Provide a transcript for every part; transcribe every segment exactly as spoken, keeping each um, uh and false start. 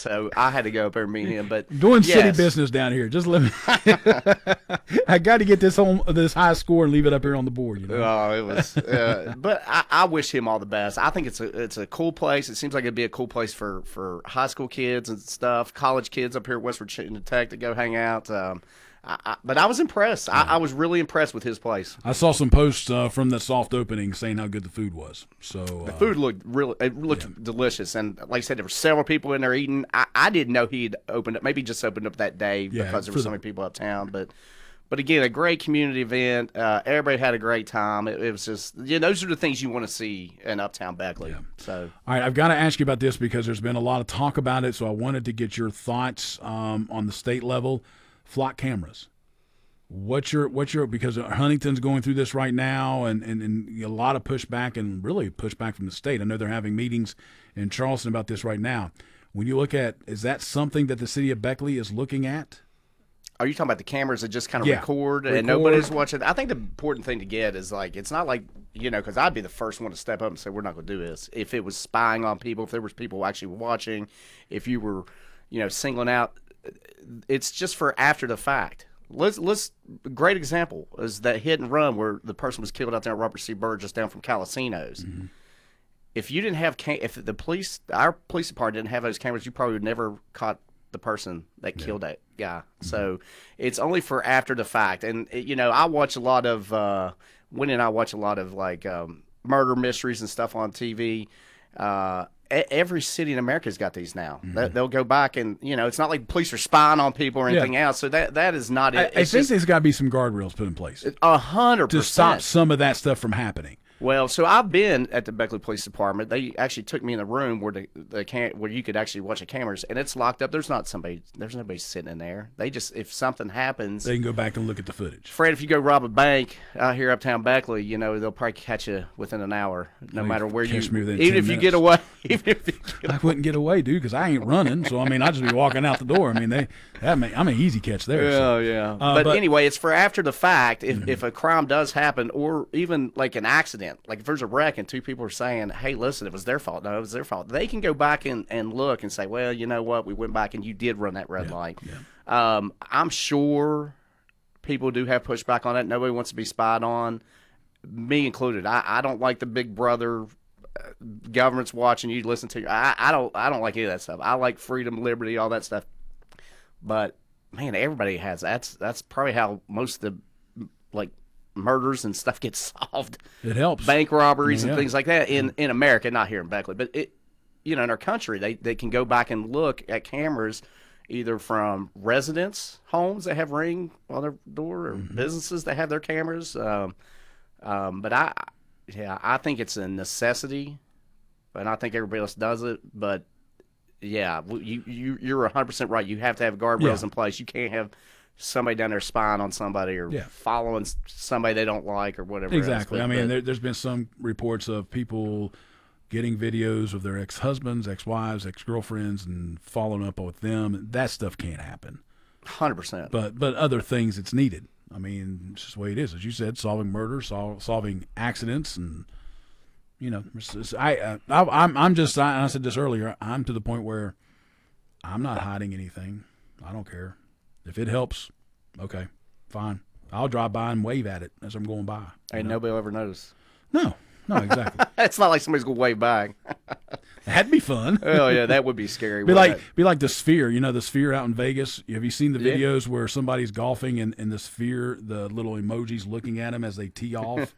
so I had to go up there and meet him. But doing yes. city business down here. Just let me. I got to get this home, this high score, and leave it up here on the board. You know? Oh, it was. Uh, but I, I wish him all the best. I think it's a it's a cool place. It seems like it'd be a cool place for, for high school kids and stuff, college kids up here at West Virginia Tech to go hang out. Um, I, I, but I was impressed. I, I was really impressed with his place. I saw some posts uh, from the soft opening saying how good the food was. So uh, the food looked really, it looked yeah. delicious, and like I said, there were several people in there eating. I, I didn't know he'd opened up. Maybe just opened up that day yeah, because there were so the, many people uptown. But, but again, a great community event. Uh, everybody had a great time. It, it was just, you know, those are the things you want to see in Uptown Beckley. Yeah. So, all right, I've got to ask you about this because there's been a lot of talk about it. So I wanted to get your thoughts um, on the state level, flock cameras. What's your what's your because Huntington's going through this right now, and, and, and a lot of pushback and really pushback from the state. I know they're having meetings in Charleston about this right now. When you look at, is that something that the city of Beckley is looking at? Are you talking about the cameras that just kind of yeah. record, record and nobody's watching? I think the important thing to get is like it's not like you know because I'd be the first one to step up and say we're not going to do this if it was spying on people, if there was people actually watching, if you were you know singling out. It's just for after the fact. Let's let's great example is that hit and run where the person was killed out there at Robert C. Byrd just down from Calasinos. Mm-hmm. If you didn't have cam- if the police our police department didn't have those cameras, you probably would never caught the person that yeah. killed that guy. Mm-hmm. So it's only for after the fact. And you know, I watch a lot of uh, Winnie and I watch a lot of like um, murder mysteries and stuff on T V. Uh, Every city in America's got these now. Mm-hmm. They'll go back and, you know, it's not like police are spying on people or anything yeah. else. So that that is not it. I, I it's think just, there's got to be some guardrails put in place. A hundred percent. To stop some of that stuff from happening. Well, so I've been at the Beckley Police Department. They actually took me in a room where the, the can where you could actually watch the cameras, and it's locked up. There's not somebody. There's nobody sitting in there. They just if something happens, they can go back and look at the footage. Fred, if you go rob a bank out here uptown Beckley, you know they'll probably catch you within an hour, no they matter where you. Me within even if minutes. you get away, even if you get I wouldn't get away, dude, because I ain't running. So I mean, I just be walking out the door. I mean, they that may, I'm an easy catch there. Yeah, so. yeah. Uh, but, but anyway, it's for after the fact. If mm-hmm. if a crime does happen, or even like an accident, like if there's a wreck and two people are saying, "Hey, listen, it was their fault." No, it was their fault. They can go back and, and look and say, "Well, you know what? We went back and you did run that red yeah, light." Yeah. Um, I'm sure people do have pushback on that. Nobody wants to be spied on, me included. I, I don't like the Big Brother. Uh, government's watching you. Listen to you. I, I don't. I don't like any of that stuff. I like freedom, liberty, all that stuff. But man, everybody has. That's that's probably how most of the like murders and stuff get solved. It helps. Bank robberies yeah. and things like that in, in America, not here in Beckley, but it, you know, in our country, they, they can go back and look at cameras either from residents' homes that have Ring on their door or mm-hmm. businesses that have their cameras. Um, um, but I, yeah, I think it's a necessity, and I think everybody else does it. But yeah, you you you're one hundred percent right. You have to have guardrails yeah. in place. You can't have somebody down there spying on somebody or yeah. following somebody they don't like or whatever. Exactly. Else. But, I mean, but, there, there's been some reports of people getting videos of their ex-husbands, ex-wives, ex-girlfriends, and following up with them. That stuff can't happen. one hundred percent. But but other things, it's needed. I mean, it's just the way it is. As you said, solving murder, sol- solving accidents, and you know, it's, it's, I, uh, I I'm I'm just I, I said this earlier. I'm to the point where I'm not hiding anything. I don't care. If it helps, okay, fine. I'll drive by and wave at it as I'm going by. Ain't nobody will ever notice. No, no, exactly. It's not like somebody's going to wave back. That'd be fun. Oh, yeah, that would be scary. Be like it? be like the Sphere. You know the Sphere out in Vegas? Have you seen the yeah. videos where somebody's golfing and, and the Sphere, the little emojis looking at him as they tee off?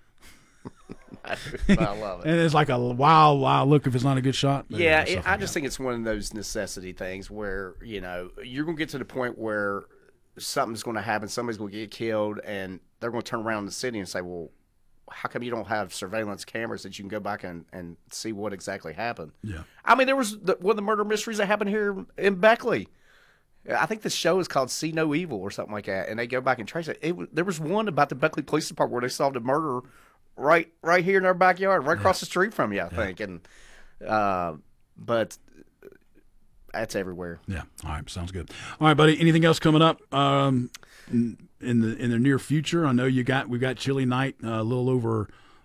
I love it. And it's like a wild, wild look if it's not a good shot. Yeah, it, I just think it's one of those necessity things where, you know, you're going to get to the point where something's going to happen, somebody's going to get killed, and they're going to turn around in the city and say, well, how come you don't have surveillance cameras that you can go back and, and see what exactly happened? Yeah. I mean, there was the, one of the murder mysteries that happened here in Beckley. I think the show is called See No Evil or something like that, and they go back and trace it. it there was one about the Beckley Police Department where they solved a murder right right here in our backyard, right yeah. across the street from you, I think. Yeah. And uh, but that's everywhere. Yeah. All right. Sounds good. All right, buddy. Anything else coming up um, in, in the in the near future? I know you got we got Chili Night uh, a little over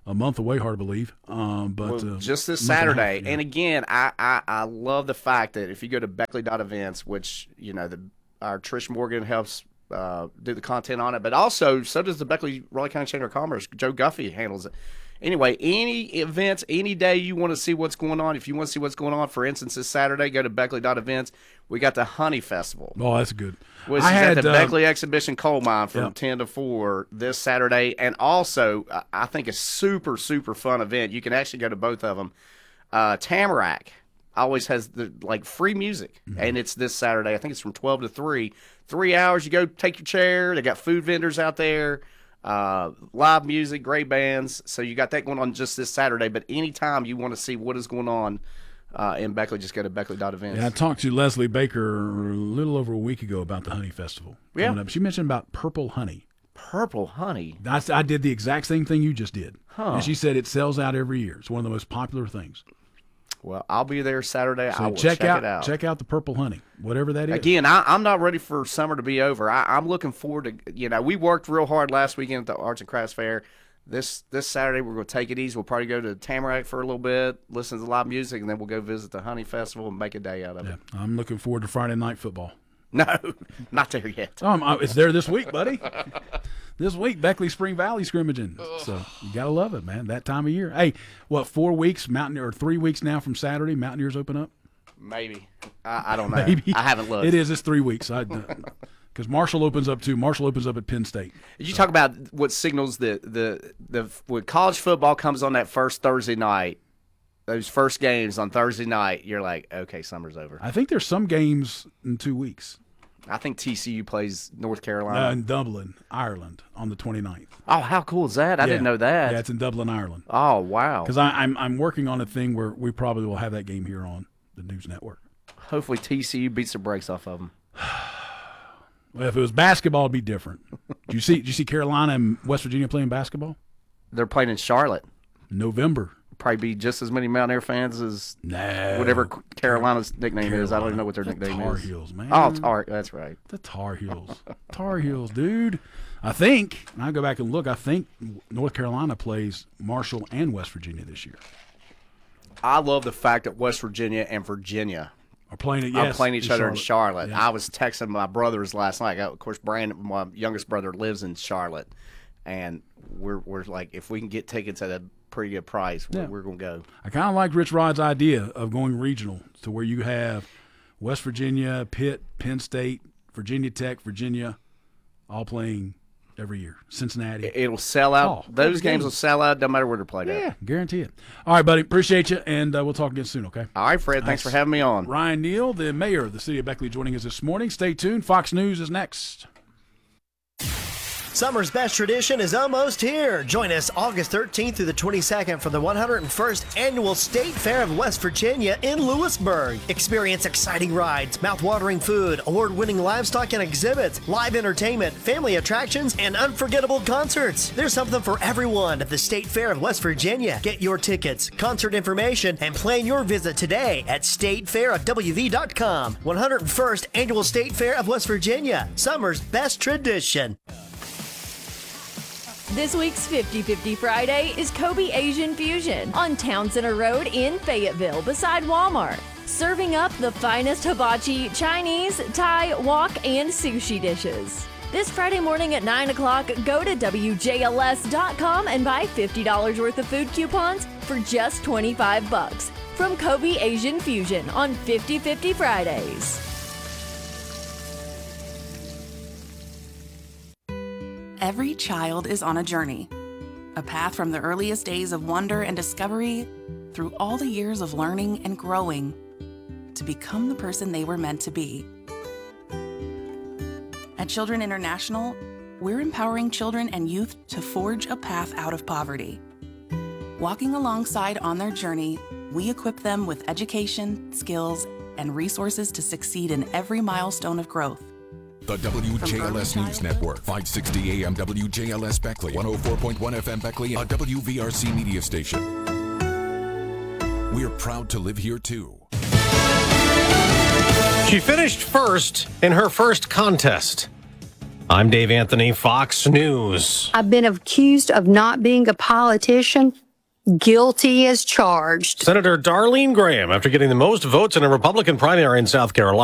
a month away, hard to believe. Um, but Well, uh, just this month and a half, Saturday. yeah. And again, I, I, I love the fact that if you go to Beckley dot events, which, you know, the, our Trish Morgan helps uh, do the content on it, but also so does the Beckley Raleigh County Chamber of Commerce. Joe Guffey handles it. Anyway, any events, any day you want to see what's going on, if you want to see what's going on, for instance, this Saturday, go to Beckley dot events. We got the Honey Festival, Oh, that's good. which I is had at the uh, Beckley Exhibition Coal Mine from yeah. ten to four this Saturday. And also, I- I think a super, super fun event. You can actually go to both of them. Uh, Tamarack always has the like free music, Mm-hmm. and it's this Saturday. I think it's from twelve to three. Three hours, you go take your chair. They got food vendors out there. Uh, live music, great bands. So you got that going on just this Saturday. But anytime you want to see what is going on uh, in Beckley, just go to Beckley dot events. Yeah, I talked to Leslie Baker a little over a week ago about the Honey Festival. Yeah. coming up. She mentioned about Purple Honey. Purple Honey. I, I did the exact same thing you just did. Huh. And she said it sells out every year. It's one of the most popular things. Well, I'll be there Saturday. So I will check, check out, it out. check out the Purple Honey, whatever that is. Again, I, I'm not ready for summer to be over. I, I'm looking forward to, you know, we worked real hard last weekend at the Arts and Crafts Fair. This this Saturday, we're going to take it easy. We'll probably go to Tamarack for a little bit, listen to live music, and then we'll go visit the Honey Festival and make a day out of Yeah, it. I'm looking forward to Friday night football. No, not there yet. Um, I- it's there this week, buddy. This week, Beckley Spring Valley scrimmaging. So you gotta love it, man. That time of year. Hey, what? Four weeks, Mountaineer, or three weeks now from Saturday, Mountaineers open up. Maybe. I, I don't know. Maybe I haven't looked. It is. It's three weeks. I because Marshall opens up too. Marshall opens up at Penn State. You talk about what signals the the the when college football comes on that first Thursday night, those first games on Thursday night, you're like, okay, summer's over. I think there's some games in two weeks. I think T C U plays North Carolina. Uh, in Dublin, Ireland, on the twenty-ninth. oh, how cool is that? I didn't know that. Yeah, it's in Dublin, Ireland. Oh, wow. Because I'm I'm working on a thing where we probably will have that game here on the News Network. Hopefully T C U beats the brakes off of them. Well, if it was basketball, it'd be different. Did you see? Did you see Carolina and West Virginia playing basketball? They're playing in Charlotte. November. Probably be just as many Mountaineer fans as No. whatever Carolina's nickname is. I don't even Carolina. know what their The nickname Tar is. Heels, man. Oh, Tar. That's right. The Tar Heels. Tar Heels, dude. I think, and I go back and look, I think North Carolina plays Marshall and West Virginia this year. I love the fact that West Virginia and Virginia Are playing it, are yes, playing each other in Charlotte. Yeah. I was texting my brothers last night. Of course, Brandon, my youngest brother, lives in Charlotte, and we're we're like, if we can get tickets at a pretty good price, we're, Yeah. we're gonna go. I kind of like Rich Rod's idea of going regional to where you have West Virginia, Pitt, Penn State, Virginia Tech, Virginia, all playing every year. Cincinnati. It'll sell out. Oh, Those every game. games will sell out, no matter where they're played at. Yeah, guarantee it. All right, buddy. Appreciate you, and uh, we'll talk again soon, okay? All right, Fred. Thanks Nice. for having me on. Ryan Neal, the mayor of the city of Beckley, joining us this morning. Stay tuned. Fox News is next. Summer's best tradition is almost here. Join us August thirteenth through the twenty-second for the one hundred first Annual State Fair of West Virginia in Lewisburg. Experience exciting rides, mouth-watering food, award-winning livestock and exhibits, live entertainment, family attractions, and unforgettable concerts. There's something for everyone at the State Fair of West Virginia. Get your tickets, concert information, and plan your visit today at state fair of w v dot com. one hundred first Annual State Fair of West Virginia. Summer's best tradition. This week's fifty fifty Friday is Kobe Asian Fusion on Town Center Road in Fayetteville beside Walmart. Serving up the finest hibachi, Chinese, Thai, wok, and sushi dishes. This Friday morning at nine o'clock, go to w j l s dot com and buy fifty dollars worth of food coupons for just twenty-five bucks from Kobe Asian Fusion on fifty fifty Fridays. Every child is on a journey, a path from the earliest days of wonder and discovery through all the years of learning and growing to become the person they were meant to be. At Children International, we're empowering children and youth to forge a path out of poverty. Walking alongside on their journey, we equip them with education, skills, and resources to succeed in every milestone of growth. The W J L S News Network, five sixty A M W J L S Beckley, one oh four point one F M Beckley, a W V R C media station. We're proud to live here too. She finished first in her first contest. I'm Dave Anthony, Fox News. I've been accused of not being a politician. guilty as charged. Senator Darlene Graham, after getting the most votes in a Republican primary in South Carolina.